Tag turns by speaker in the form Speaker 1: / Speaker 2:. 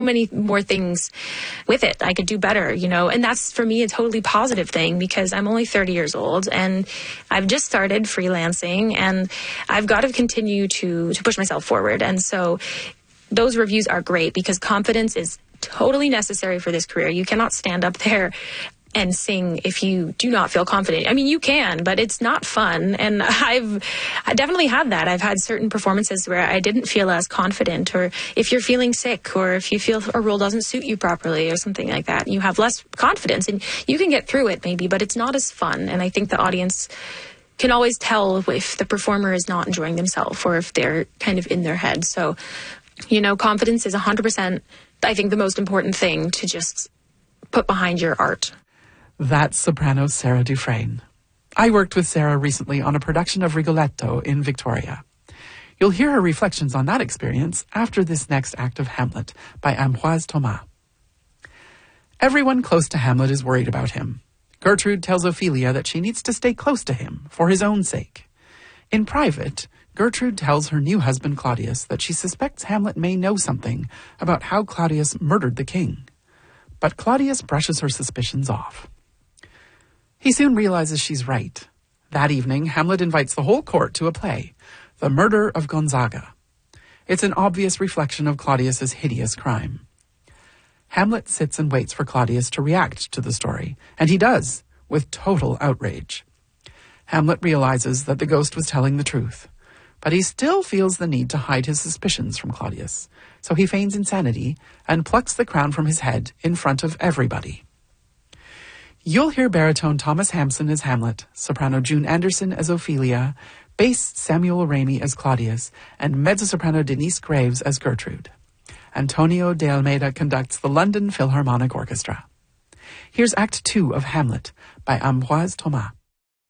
Speaker 1: many more things with it I could do better, and that's for me a totally positive thing because I'm only 30 years old and I've just started freelancing and I've got to continue to push myself forward. And so those reviews are great because confidence is totally necessary for this career. You cannot stand up there and sing if you do not feel confident. I mean, you can, but it's not fun. And I definitely had that. I've had certain performances where I didn't feel as confident, or if you're feeling sick, or if you feel a role doesn't suit you properly or something like that, you have less confidence and you can get through it maybe, but it's not as fun. And I think the audience can always tell if the performer is not enjoying themselves or if they're kind of in their head. So, confidence is 100%, I think, the most important thing to just put behind your art.
Speaker 2: That's soprano Sarah Dufresne. I worked with Sarah recently on a production of Rigoletto in Victoria. You'll hear her reflections on that experience after this next act of Hamlet by Ambroise Thomas. Everyone close to Hamlet is worried about him. Gertrude tells Ophelia that she needs to stay close to him for his own sake. In private, Gertrude tells her new husband Claudius that she suspects Hamlet may know something about how Claudius murdered the king. But Claudius brushes her suspicions off. He soon realizes she's right. That evening, Hamlet invites the whole court to a play, The Murder of Gonzaga. It's an obvious reflection of Claudius's hideous crime. Hamlet sits and waits for Claudius to react to the story, and he does, with total outrage. Hamlet realizes that the ghost was telling the truth, but he still feels the need to hide his suspicions from Claudius, so he feigns insanity and plucks the crown from his head in front of everybody. You'll hear baritone Thomas Hampson as Hamlet, soprano June Anderson as Ophelia, bass Samuel Ramey as Claudius, and mezzo-soprano Denise Graves as Gertrude. Antonio de Almeida conducts the London Philharmonic Orchestra. Here's Act 2 of Hamlet by Ambroise Thomas.